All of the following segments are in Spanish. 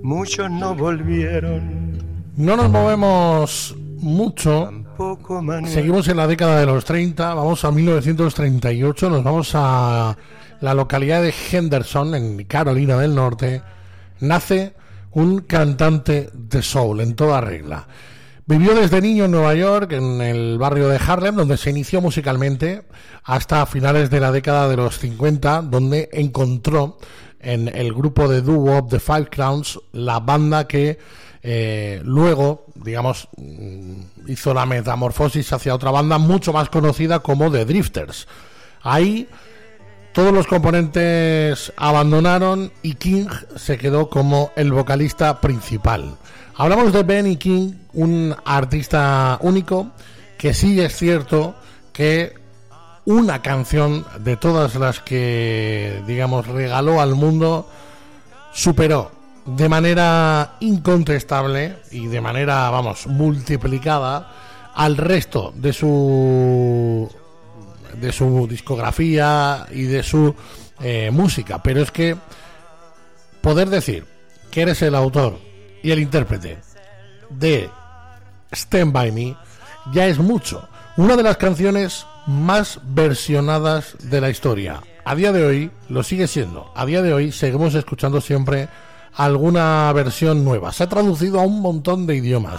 muchos no volvieron. No nos movemos mucho. Seguimos en la década de los 30, vamos a 1938, nos vamos a la localidad de Henderson, en Carolina del Norte. Nace un cantante de soul en toda regla. Vivió desde niño en Nueva York, en el barrio de Harlem, donde se inició musicalmente, hasta finales de la década de los 50, donde encontró en el grupo de doo-wop The Five Crowns la banda que luego, digamos, hizo la metamorfosis hacia otra banda mucho más conocida como The Drifters. Ahí todos los componentes abandonaron y King se quedó como el vocalista principal. Hablamos de Benny King, un artista único, que sí es cierto que una canción de todas las que, digamos, regaló al mundo, superó de manera incontestable y de manera, vamos, multiplicada al resto de su discografía y de su música. Pero es que poder decir que eres el autor y el intérprete de Stand By Me ya es mucho. Una de las canciones más versionadas de la historia. A día de hoy lo sigue siendo. A día de hoy seguimos escuchando siempre alguna versión nueva. Se ha traducido a un montón de idiomas.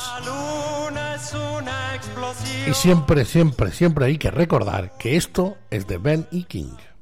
Y siempre hay que recordar que esto es de Ben y King.